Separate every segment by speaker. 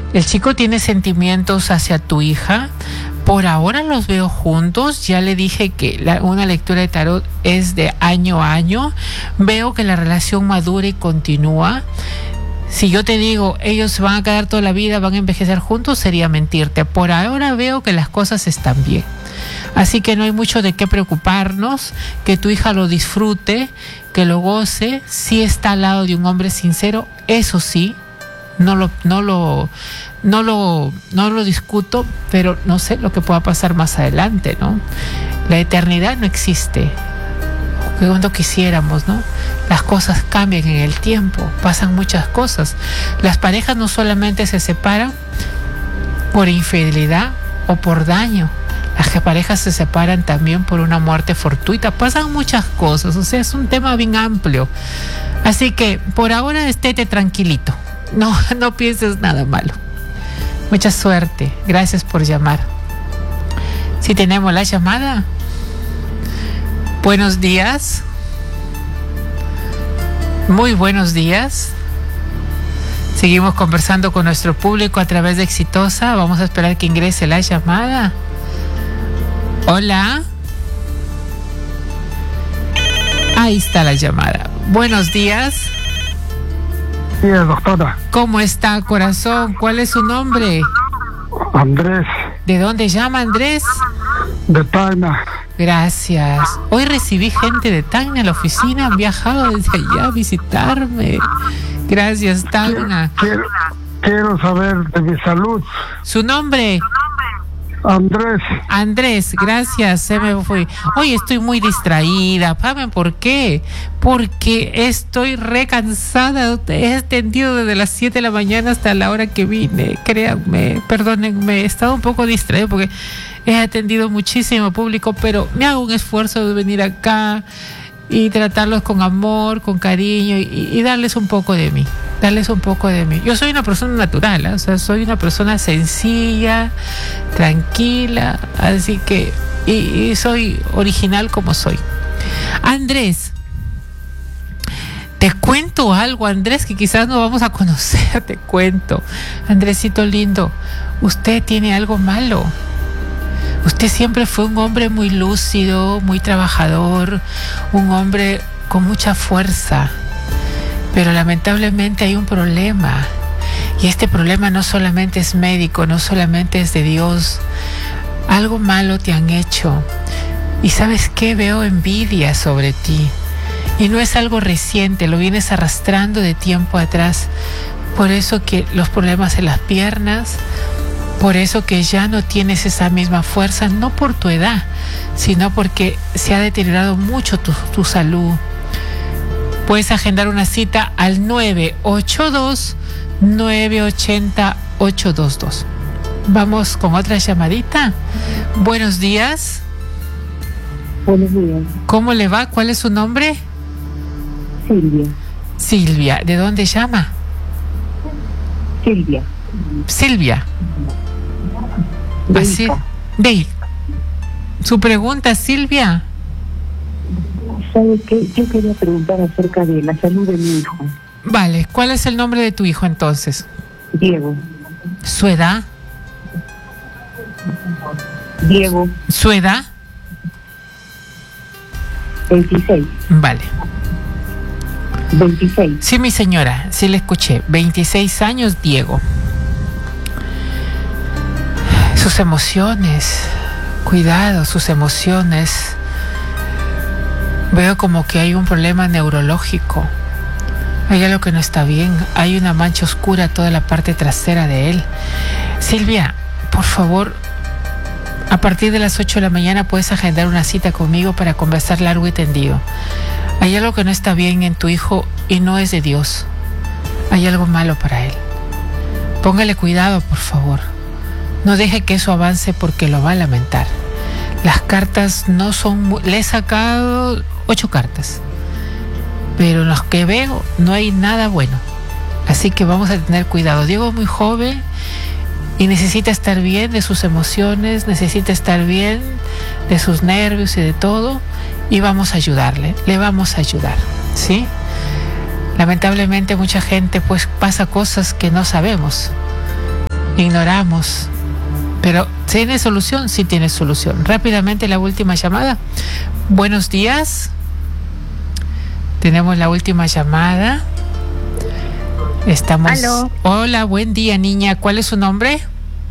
Speaker 1: El chico tiene sentimientos hacia tu hija. Por ahora los veo juntos. Ya le dije que una lectura de tarot es de año a año. Veo que la relación madura y continúa. Si yo te digo, ellos se van a quedar toda la vida, van a envejecer juntos, sería mentirte. Por ahora veo que las cosas están bien. Así que no hay mucho de qué preocuparnos, que tu hija lo disfrute, que lo goce. Si está al lado de un hombre sincero, eso sí, no lo discuto, pero no sé lo que pueda pasar más adelante, ¿no? La eternidad no existe. Cuando quisiéramos, ¿no? Las cosas cambian en el tiempo, pasan muchas cosas. Las parejas no solamente se separan por infidelidad o por daño. Las parejas se separan también por una muerte fortuita. Pasan muchas cosas, o sea, es un tema bien amplio. Así que por ahora estéte tranquilito. No pienses nada malo. Mucha suerte. Gracias por llamar. Si tenemos la llamada. Buenos días. Muy buenos días. Seguimos conversando con nuestro público a través de Exitosa. Vamos a esperar que ingrese la llamada. Hola. Ahí está la llamada. Buenos días.
Speaker 2: Sí, doctora.
Speaker 1: ¿Cómo está, corazón? ¿Cuál es su nombre?
Speaker 2: Andrés.
Speaker 1: ¿De dónde llama, Andrés?
Speaker 2: De Tacna.
Speaker 1: Gracias. Hoy recibí gente de Tacna en la oficina. Han viajado desde allá a visitarme. Gracias, Tacna.
Speaker 2: Quiero saber de mi salud.
Speaker 1: ¿Su nombre?
Speaker 2: Andrés.
Speaker 1: Andrés, gracias, se me fue. Hoy estoy muy distraída. ¿Saben por qué? Porque estoy recansada. He atendido desde las 7 de la mañana hasta la hora que vine. Créanme, perdónenme, he estado un poco distraída porque he atendido muchísimo público, pero me hago un esfuerzo de venir acá y tratarlos con amor, con cariño y darles un poco de mí. Yo soy una persona natural, ¿eh? O sea, soy una persona sencilla, tranquila, así que y soy original como soy. Andrés, te cuento algo, Andrés, que quizás no vamos a conocer, te cuento. Andresito lindo, usted tiene algo malo. Usted siempre fue un hombre muy lúcido, muy trabajador, un hombre con mucha fuerza. Pero lamentablemente hay un problema. Y este problema no solamente es médico, no solamente es de Dios. Algo malo te han hecho. Y ¿sabes qué? Veo envidia sobre ti. Y no es algo reciente, lo vienes arrastrando de tiempo atrás. Por eso que los problemas en las piernas, por eso que ya no tienes esa misma fuerza, no por tu edad, sino porque se ha deteriorado mucho tu salud. Puedes agendar una cita al 982-980-822. Vamos con otra llamadita. Buenos días.
Speaker 3: Buenos días.
Speaker 1: ¿Cómo le va? ¿Cuál es su nombre?
Speaker 3: Silvia.
Speaker 1: Silvia. ¿De dónde llama?
Speaker 3: Silvia.
Speaker 1: Silvia. Así. Dale. Su pregunta, Silvia.
Speaker 3: ¿Sabe qué? Yo quería preguntar acerca de la salud de mi hijo.
Speaker 1: Vale, ¿cuál es el nombre de tu hijo entonces?
Speaker 3: Diego.
Speaker 1: ¿Su edad?
Speaker 3: Diego.
Speaker 1: ¿Su edad?
Speaker 3: 26.
Speaker 1: Vale.
Speaker 3: 26.
Speaker 1: Sí, mi señora, sí le escuché. 26 años, Diego. Sus emociones, cuidado, sus emociones. Veo como que hay un problema neurológico. Hay algo que no está bien. Hay una mancha oscura toda la parte trasera de él. Silvia, por favor, a partir de las 8 de la mañana puedes agendar una cita conmigo para conversar largo y tendido. Hay algo que no está bien en tu hijo y no es de Dios. Hay algo malo para él. Póngale cuidado, por favor. No deje que eso avance porque lo va a lamentar. Las cartas no son... Le he sacado 8 cartas. Pero en los que veo no hay nada bueno. Así que vamos a tener cuidado. Diego es muy joven y necesita estar bien de sus emociones, necesita estar bien de sus nervios y de todo. Y vamos a ayudarle, le vamos a ayudar, ¿sí? Lamentablemente mucha gente pues pasa cosas que no sabemos. ignoramos. Pero ¿tiene solución? Sí tiene solución. Rápidamente la última llamada. Buenos días. Tenemos la última llamada. Estamos.
Speaker 3: Aló.
Speaker 1: Hola, buen día, niña. ¿Cuál es su nombre?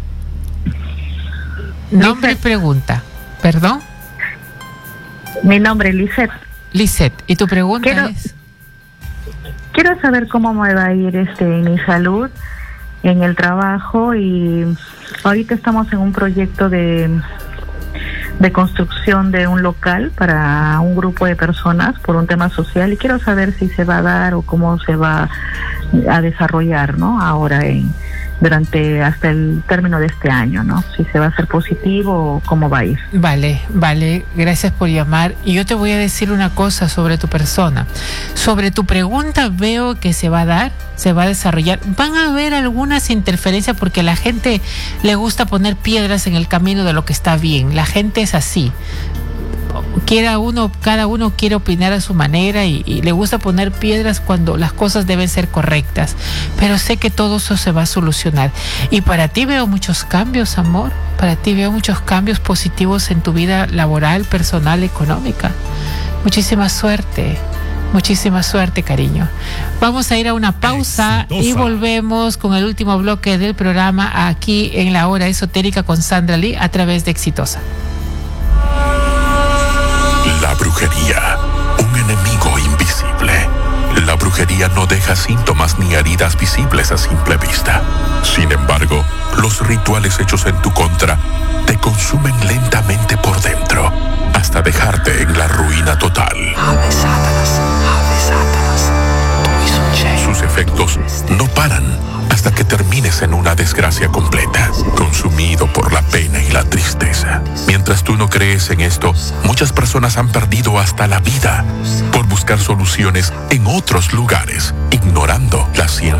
Speaker 1: Nombre y pregunta. ¿Perdón?
Speaker 3: Mi nombre es Lisette.
Speaker 1: Lisette. ¿Y tu pregunta es?
Speaker 3: Quiero saber cómo me va a ir en mi salud, en el trabajo, y ahorita estamos en un proyecto de construcción de un local para un grupo de personas por un tema social, y quiero saber si se va a dar o cómo se va a desarrollar, ¿no? Ahora durante hasta el término de este año, ¿no? Si se va a hacer positivo o cómo va a ir.
Speaker 1: Vale, gracias por llamar. Y yo te voy a decir una cosa sobre tu persona. Sobre tu pregunta veo que se va a dar, se va a desarrollar. Van a haber algunas interferencias porque a la gente le gusta poner piedras en el camino de lo que está bien. La gente es así. Cada uno quiere opinar a su manera y le gusta poner piedras cuando las cosas deben ser correctas. Pero sé que todo eso se va a solucionar. Y para ti veo muchos cambios, amor. Para ti veo muchos cambios positivos en tu vida laboral, personal, económica. Muchísima suerte, cariño. Vamos a ir a una pausa y volvemos con el último bloque del programa aquí en La Hora Esotérica con Sandra Lee a través de Exitosa.
Speaker 4: La brujería, un enemigo invisible. La brujería no deja síntomas ni heridas visibles a simple vista. Sin embargo, los rituales hechos en tu contra te consumen lentamente por dentro, hasta dejarte en la ruina total. Sus efectos no paran hasta que termines en una desgracia completa, consumido por la pena y la tristeza. Mientras tú no crees en esto, muchas personas han perdido hasta la vida por buscar soluciones en otros lugares, ignorando la ciencia.